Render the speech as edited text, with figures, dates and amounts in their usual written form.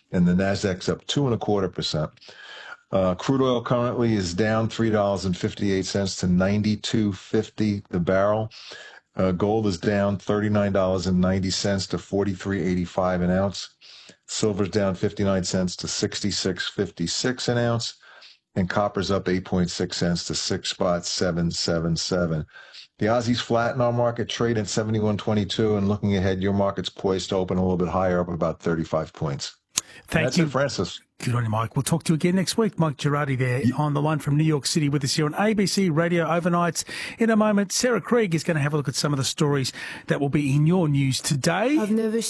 and the Nasdaq's up 2.25%. Crude oil currently is down $3.58 to $92.50 the barrel. Gold is down $39.90 to $43.85 an ounce. Silver's down 59 cents to 66.56 an ounce. And copper's up 8.6 cents to 6.777. The Aussie's flat in our market, trade at 71.22, and looking ahead, your market's poised to open a little bit higher, up about 35 points. Thank you. That's it, Francis. Good on you, Mike. We'll talk to you again next week. Mike Girardi there on the line from New York City with us here on ABC Radio Overnights. In a moment, Sarah Krieg is going to have a look at some of the stories that will be in your news today.